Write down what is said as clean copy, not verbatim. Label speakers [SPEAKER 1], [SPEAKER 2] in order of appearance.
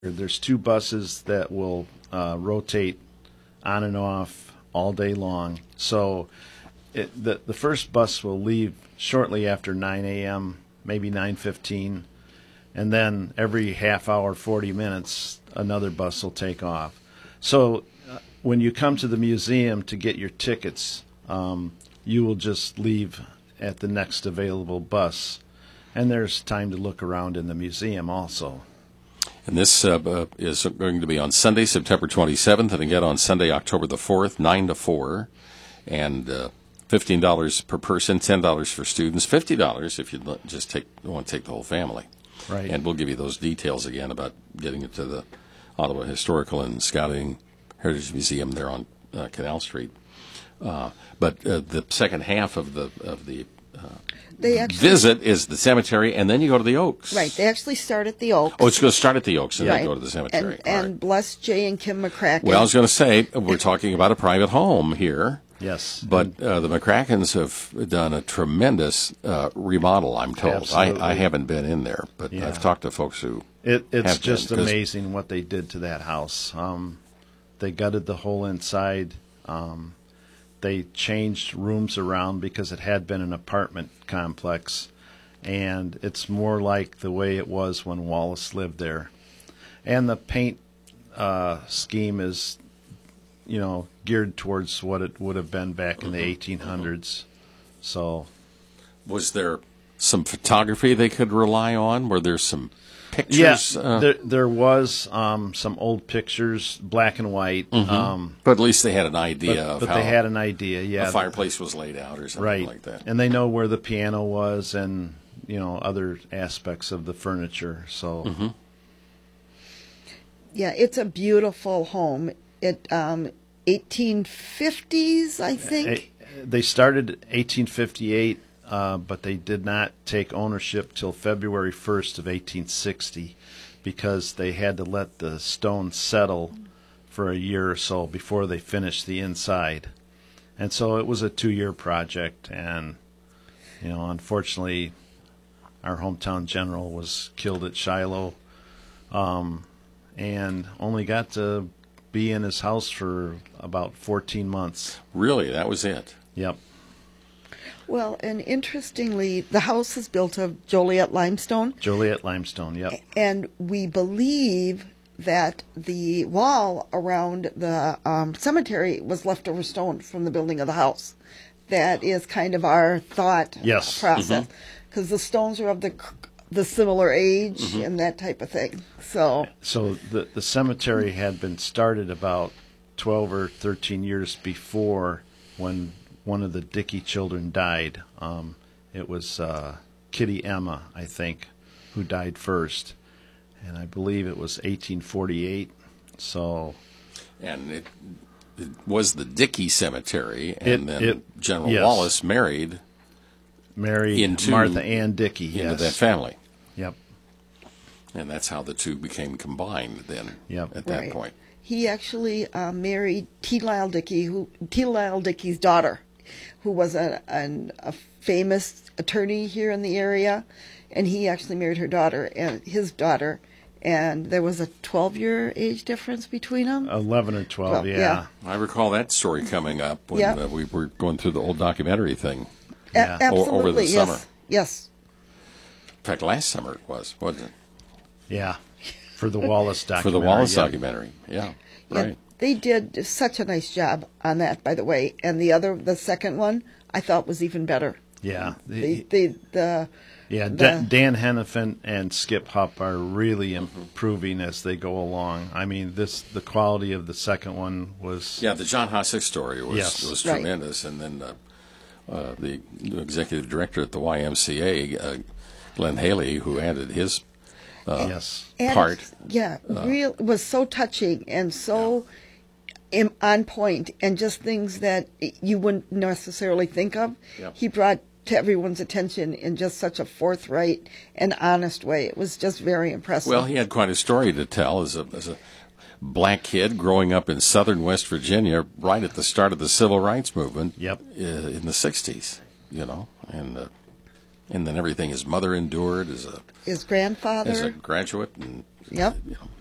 [SPEAKER 1] There's two buses that will rotate on and off all day long. So the first bus will leave shortly after 9 a.m., maybe 9:15, and then every half hour, 40 minutes, another bus will take off. So when you come to the museum to get your tickets, you will just leave at the next available bus, and there's time to look around in the museum also.
[SPEAKER 2] And this is going to be on Sunday, September 27th, and again on Sunday, October the 4th, 9 to 4, and $15 per person, $10 for students, $50 if you just want to take the whole family.
[SPEAKER 1] Right.
[SPEAKER 2] And we'll give you those details again about getting it to the Ottawa Historical and Scouting Heritage Museum there on Canal Street. But the second half of the visit is the cemetery, and then you go to the Oaks.
[SPEAKER 3] Right. They actually start at the Oaks.
[SPEAKER 2] Oh, it's going to start at the Oaks and
[SPEAKER 3] Right.
[SPEAKER 2] then go to the cemetery.
[SPEAKER 3] And bless Jay and Kim McCracken.
[SPEAKER 2] Well, I was going to say, we're talking about a private home here.
[SPEAKER 1] Yes.
[SPEAKER 2] But the McCrackens have done a tremendous remodel, I'm told.
[SPEAKER 1] Absolutely.
[SPEAKER 2] I haven't been in there, but
[SPEAKER 1] Yeah.
[SPEAKER 2] I've talked to folks who
[SPEAKER 1] It's
[SPEAKER 2] have
[SPEAKER 1] just
[SPEAKER 2] been, 'cause
[SPEAKER 1] amazing what they did to that house. They gutted the whole inside. They changed rooms around because it had been an apartment complex, and it's more like the way it was when Wallace lived there. And the paint scheme is, geared towards what it would have been back in the 1800s. So,
[SPEAKER 2] Was there some photography they could rely on? Were there some pictures?
[SPEAKER 1] yes, there was some old pictures, black and white.
[SPEAKER 2] But at least they had an idea of
[SPEAKER 1] But
[SPEAKER 2] how
[SPEAKER 1] they had an idea, yeah.
[SPEAKER 2] a fireplace was laid out or something
[SPEAKER 1] Right.
[SPEAKER 2] like that.
[SPEAKER 1] And they know where the piano was and, other aspects of the furniture. So,
[SPEAKER 3] Yeah, it's a beautiful home. It 1850s, I think.
[SPEAKER 1] They started 1858, but they did not take ownership till February 1st of 1860 because they had to let the stone settle for a year or so before they finished the inside. And so it was a 2-year project, and, unfortunately, our hometown general was killed at Shiloh, and only got to be in his house for about 14 months.
[SPEAKER 2] Really, that was it.
[SPEAKER 1] Yep.
[SPEAKER 3] Well, and interestingly, the house is built of Joliet limestone,
[SPEAKER 1] Joliet limestone, yep.
[SPEAKER 3] and we believe that the wall around the cemetery was leftover stone from the building of the house. That is kind of our thought
[SPEAKER 1] Yes.
[SPEAKER 3] process, because the stones are of the similar age and that type of thing. So
[SPEAKER 1] the cemetery had been started about 12 or 13 years before when one of the Dickey children died. It was Kitty Emma, I think, who died first. And I believe it was 1848. So,
[SPEAKER 2] And it was the Dickey Cemetery, and then General
[SPEAKER 1] yes.
[SPEAKER 2] Wallace married into
[SPEAKER 1] Martha Ann Dickey,
[SPEAKER 2] into
[SPEAKER 1] yes.
[SPEAKER 2] that family.
[SPEAKER 1] Yep.
[SPEAKER 2] And that's how the two became combined then
[SPEAKER 1] Yep.
[SPEAKER 2] at that
[SPEAKER 3] Right.
[SPEAKER 2] point.
[SPEAKER 3] he actually married T. Lyle Dickey's daughter, who was a famous attorney here in the area, and he actually married her daughter and his daughter. And there was a 12-year age difference between them.
[SPEAKER 1] 11 or 12, yeah.
[SPEAKER 2] I recall that story coming up when
[SPEAKER 3] Yeah.
[SPEAKER 2] we were going through the old documentary thing.
[SPEAKER 1] Yeah.
[SPEAKER 3] Absolutely,
[SPEAKER 2] Over the
[SPEAKER 3] yes.
[SPEAKER 2] summer.
[SPEAKER 3] Yes.
[SPEAKER 2] In fact, last summer it was, wasn't it?
[SPEAKER 1] Yeah. For the Wallace documentary.
[SPEAKER 2] For the Wallace
[SPEAKER 1] yeah.
[SPEAKER 2] documentary, yeah.
[SPEAKER 3] Yeah,
[SPEAKER 2] Right.
[SPEAKER 3] they did such a nice job on that, by the way. And the second one, I thought was even better.
[SPEAKER 1] Yeah. Dan Hennepin and Skip Hupp are really improving as they go along. I mean, the quality of the second one was...
[SPEAKER 2] Yeah, the John Hossack story was
[SPEAKER 1] Yes.
[SPEAKER 3] Right.
[SPEAKER 2] tremendous. And then the executive director at the YMCA, Glenn Haley, who added his
[SPEAKER 1] yes.
[SPEAKER 3] And
[SPEAKER 2] part.
[SPEAKER 3] Yeah, was so touching and so on point, and just things that you wouldn't necessarily think of.
[SPEAKER 2] Yep.
[SPEAKER 3] He brought to everyone's attention in just such a forthright and honest way. It was just very impressive.
[SPEAKER 2] Well, he had quite a story to tell as a black kid growing up in southern West Virginia right at the start of the civil rights movement.
[SPEAKER 1] Yep.
[SPEAKER 2] In the 60s, and then everything his mother endured as
[SPEAKER 3] His grandfather.
[SPEAKER 2] as a graduate, and
[SPEAKER 3] Yep.